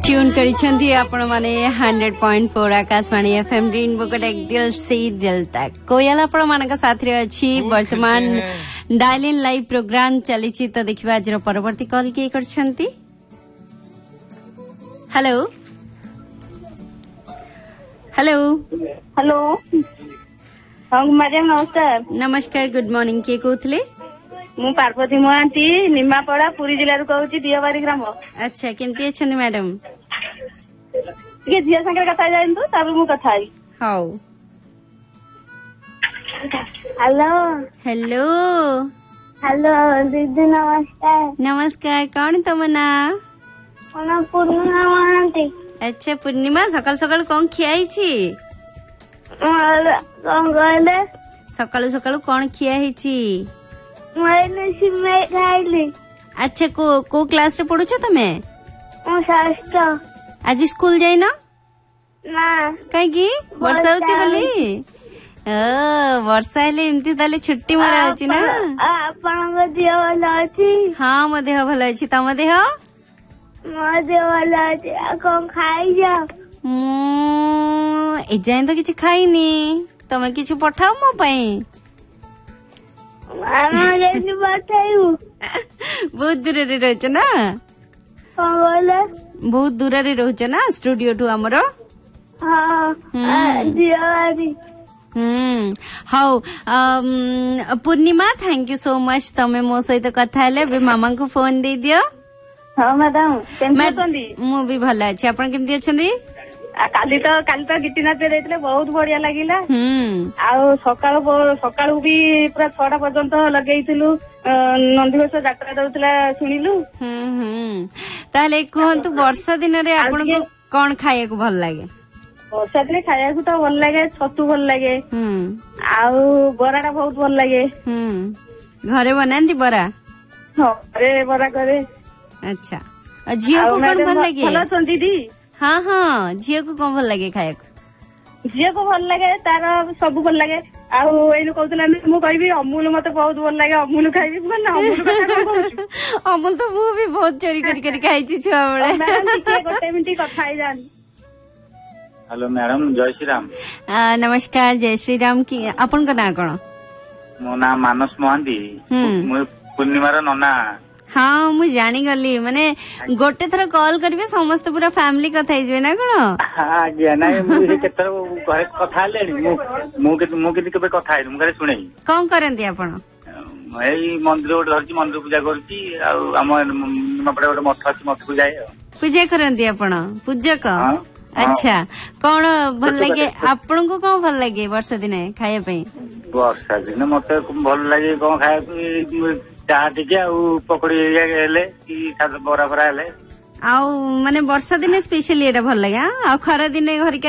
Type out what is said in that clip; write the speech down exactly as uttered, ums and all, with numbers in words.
Tune करिछंती आपण माने hundred point four Akashvani FM rainbow को एक दिल से दिल तक कोयल आपण मानक साथ रे अछि वर्तमान डायल इन लाइव प्रोग्राम चलिछि तो देखिबा आज परवर्ती कॉल के करछंती। हेलो हेलो हेलो हां मैडम नमस्कार। नमस्कार गुड मॉर्निंग के कहउतले मु पार्वती महांती निमापड़ा पुरी जिल्ला रू कहउची दियबारी ग्राम। अच्छा केमती अछन मैडम के झिया संगे कथा जाइंतु ताबे मु कथा आई। हाउ हेलो हेलो हेलो दीदी नमस्कार। नमस्कार कौन तुम ना ओना पूर्णिमा महांती। अच्छा पूर्णिमा सकाल सकाल कौन खियाई छी कौन कहले सकाल सकाल कौन खिया ही मैंने सिमई खाइली। अच्छा को को क्लास रे पढुछ तमे ओ षष्ठ। आज स्कूल जाई ना ना काई की वर्षा होची बोली ओ वर्षा हेले एमती ताले छुट्टी मारा होची ना आपन को दिया वाला अछि। हां मो देह भलो अछि तम देह मो देह वाला अछि कोन खाई जा मु ए जाय तो किछ खाइनी तमे किछ पठाओ मो पई बहुत दूर रे रहछ ना बहुत दूर रे रहछ ना स्टूडियो टू हमरो। हां दियारी hmm how Purnima thank you so much तमे मो सहित कथा हेले बे मामा को फोन दे दियो। हां मैडम केमती अछंदी मु भी भला अछि आपण केमती अछंदी काली तो काली तो गिट्टी नाच देइतले बहुत बढ़िया लागिला। आउ सकाळ सकाळ भी पूरा छटा पर्यंत लगेइथिलु नंदीघोष यात्रा दउतला सुनिलु। हम्म ताले कोहंतु वर्षा दिन रे आपण को कोन खाए को भल लागे वर्षा दिन खाया को तो भल लागे छतु भल लागे आउ बराटा बहुत भल लागे। हम्म घरे बनांती बरा हां घरे बरा करे। अच्छा झियो को कोन भल लागे भलो छन दीदी। हाँ हाँ झील को कौन भल लगे खाया झील को भल लगे तार सब भल लगे आउ एनु कहतला मु कहबी अमूल मते बहुत भल लगे अमूल खाइबी मन अमूल कथा कोन कहू अमूल तो मु भी बहुत चोरी करी करी खाई छी छुआ बळे मैडम के गोटे मिनिट कथा आइ जान। हेलो मैडम जय श्री राम। नमस्कार जय श्री राम की आपन का ना कोन मो नाम मानस मोहंती मु पूर्णिमार नना। हाँ मुझे जानी गली माने गोटे थर कॉल करिवे समस्त पूरा फैमिली कथा हिजवे ना कोन आज्ञा नाही मुझे केतर घरे कथा आले मु मु के मु के केबे कथा आइ मु घरे सुनै कोन करंती आपण एई मंदिर ओड धरची मंदिर पूजा करची आ हम मपडे ओड मठ अछि मठ को जाय पूजा करंती आपण पूजक। अच्छा कौन भल लगे आपण को कौन भल लगे वर्षा दिन खाया पे वर्षा दिन मते भल लगे कोन खाया चा टिके आ पकड़ी हेले कि बरा बरा हेले आउ माने वर्षा दिन स्पेशली एटा भल लगे आ खरा दिन घर